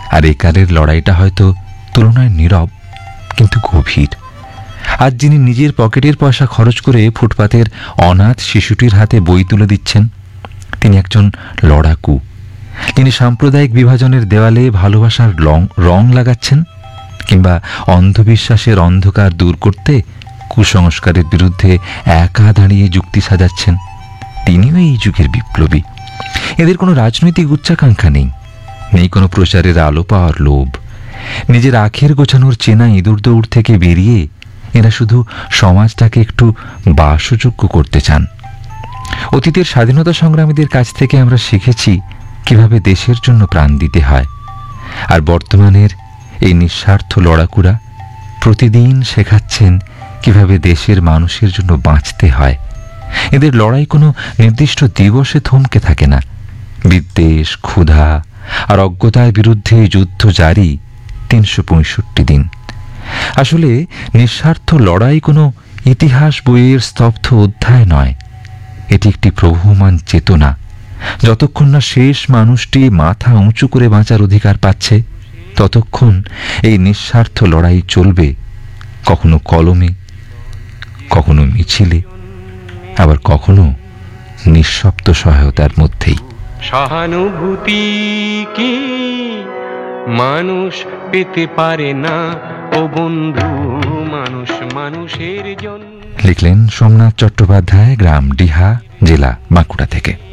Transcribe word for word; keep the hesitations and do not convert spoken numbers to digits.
আর একালের লড়াইটা হয়তো তুলনায় নীরব কিন্তু গভীর। আজ যিনি নিজের পকেটের পয়সা খরচ করে ফুটপাতের অনাথ শিশুটির হাতে বই তুলে দিচ্ছেন, তিনি একজন লড়াকু। তিনি সাম্প্রদায়িক বিভাজনের দেওয়ালে ভালোবাসার রং লাগাচ্ছেন, কিংবা অন্ধবিশ্বাসের অন্ধকার দূর করতে কুসংস্কারের বিরুদ্ধে একা দাঁড়িয়ে যুক্তি সাজাচ্ছেন। তিনিও এই যুগের বিপ্লবী। এদের কোনো রাজনৈতিক উচ্চাকাঙ্ক্ষা নেই, নেই কোনো প্রচারের আলো পাওয়ার লোভ। নিজের আখের গোছানোর চেনা ইঁদুর দৌড় থেকে বেরিয়ে এরা শুধু সমাজটাকে একটু বাসযোগ্য করতে চান। অতীতের স্বাধীনতা সংগ্রামীদের কাছ থেকে আমরা শিখেছি কিভাবে দেশের জন্য প্রাণ দিতে হয়, আর বর্তমানের এই নিঃস্বার্থ লড়াকুরা প্রতিদিন শেখাচ্ছেন কিভাবে দেশের মানুষের জন্য বাঁচতে হয়। এদের লড়াই কোনো নির্দিষ্ট দিবসে থমকে থাকে না। বিদ্বেষ, ক্ষুধা আর অজ্ঞতার বিরুদ্ধে যুদ্ধ জারি তিনশো পঁয়ষট্টি দিন। আসলে নিঃস্বার্থ লড়াই কোনো ইতিহাস বইয়ের স্তব্ধ অধ্যায় নয়, এটি একটি প্রবহমান চেতনা। যতক্ষণ না শেষ মানুষটি মাথা উঁচু করে বাঁচার অধিকার পাচ্ছে, ততক্ষণ এই নিঃস্বার্থ লড়াই চলবে, কখনো কলমে, কখনো মিছিলে, আবার কখনো নিঃশব্দ সহায়তার মধ্যেই। সহানুভূতি কি মানুষ পেতে পারে না ও বন্ধু, মানুষ মানুষের জন্য। লিখলেন সোমনাথ চট্টোপাধ্যায়, গ্রাম ডিহা, জেলা বাঁকুড়া থেকে।